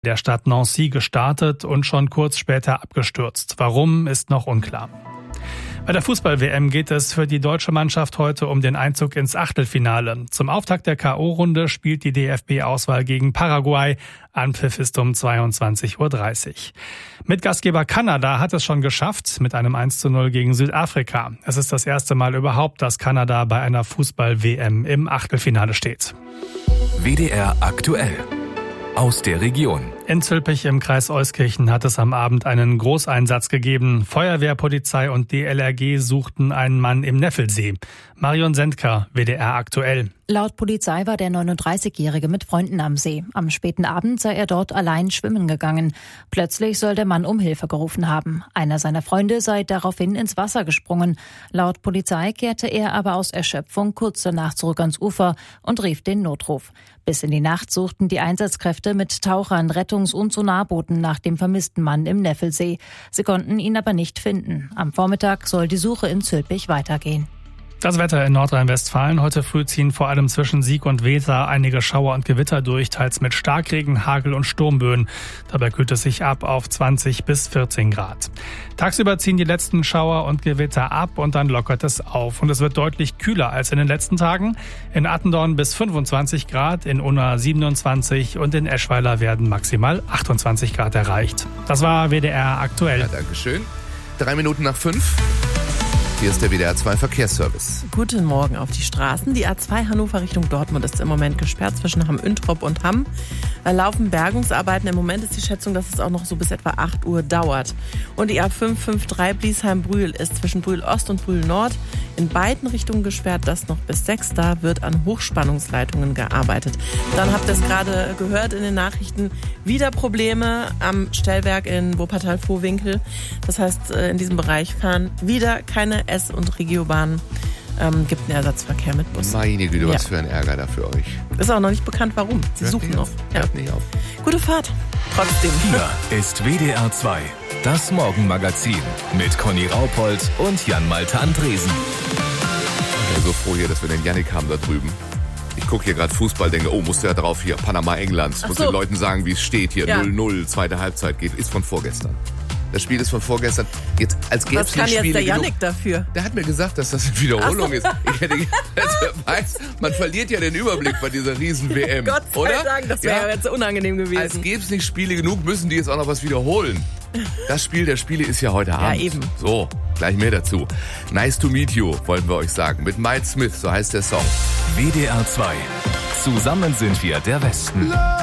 der Stadt Nancy gestartet und schon kurz später abgestürzt. Warum, ist noch unklar. Bei der Fußball-WM geht es für die deutsche Mannschaft heute um den Einzug ins Achtelfinale. Zum Auftakt der K.O.-Runde spielt die DFB-Auswahl gegen Paraguay. Anpfiff ist um 22:30 Uhr. Mit Gastgeber Kanada hat es schon geschafft, mit einem 1:0 gegen Südafrika. Es ist das erste Mal überhaupt, dass Kanada bei einer Fußball-WM im Achtelfinale steht. WDR aktuell. Aus der Region. In Zülpich im Kreis Euskirchen hat es am Abend einen Großeinsatz gegeben. Feuerwehr, Polizei und DLRG suchten einen Mann im Neffelsee. Marion Sendker, WDR aktuell. Laut Polizei war der 39-Jährige mit Freunden am See. Am späten Abend sei er dort allein schwimmen gegangen. Plötzlich soll der Mann um Hilfe gerufen haben. Einer seiner Freunde sei daraufhin ins Wasser gesprungen. Laut Polizei kehrte er aber aus Erschöpfung kurz danach zurück ans Ufer und rief den Notruf. Bis in die Nacht suchten die Einsatzkräfte mit Tauchern, Rettungs- und Sonarbooten nach dem vermissten Mann im Neffelsee. Sie konnten ihn aber nicht finden. Am Vormittag soll die Suche in Zülpich weitergehen. Das Wetter in Nordrhein-Westfalen. Heute früh ziehen vor allem zwischen Sieg und Weser einige Schauer und Gewitter durch, teils mit Starkregen, Hagel und Sturmböen. Dabei kühlt es sich ab auf 20 bis 14 Grad. Tagsüber ziehen die letzten Schauer und Gewitter ab und dann lockert es auf. Und es wird deutlich kühler als in den letzten Tagen. In Attendorn bis 25 Grad, in Unna 27 und in Eschweiler werden maximal 28 Grad erreicht. Das war WDR aktuell. Ja, Dankeschön. 5:03. Hier ist der WDR 2 Verkehrsservice. Guten Morgen auf die Straßen. Die A2 Hannover Richtung Dortmund ist im Moment gesperrt zwischen Hamm-Üntrop und Hamm. Da laufen Bergungsarbeiten. Im Moment ist die Schätzung, dass es auch noch so bis etwa 8 Uhr dauert. Und die A553 Bliesheim-Brühl ist zwischen Brühl-Ost und Brühl-Nord in beiden Richtungen gesperrt. Das noch bis 6. Da wird an Hochspannungsleitungen gearbeitet. Dann habt ihr es gerade gehört in den Nachrichten. Wieder Probleme am Stellwerk in Wuppertal-Vohwinkel. Das heißt, in diesem Bereich fahren wieder keine S- und Regiobahnen. Gibt einen Ersatzverkehr mit Bussen. Meine Güte, was für ein Ärger da für euch. Ist auch noch nicht bekannt, warum. Sie Hört suchen nicht noch. auf. Hört nicht auf. Gute Fahrt. Trotzdem. Hier ist WDR 2, das Morgenmagazin mit Conny Raupold und Jan-Malte Andresen. Ich bin so froh hier, dass wir den Yannick haben da drüben. Ich gucke hier gerade Fußball, denke, musst du ja drauf hier, Panama, England. Muss den Leuten sagen, wie es steht hier. Ja. 0-0, zweite Halbzeit geht. Ist von vorgestern. Das Spiel ist von vorgestern. Jetzt, als gäbe es Was kann nicht jetzt Spiele der Yannick genug. dafür? Der hat mir gesagt, dass das eine Wiederholung ist. Ich hätte weiß, man verliert ja den Überblick bei dieser riesen WM. Gott sei oder? Dank, das wäre ja jetzt so unangenehm gewesen. Als gäbe es nicht Spiele genug, müssen die jetzt auch noch was wiederholen. Das Spiel der Spiele ist ja heute Abend. Ja, eben. So, gleich mehr dazu. Nice to meet you, wollten wir euch sagen. Mit Miles Smith, so heißt der Song. WDR 2, zusammen sind wir der Westen.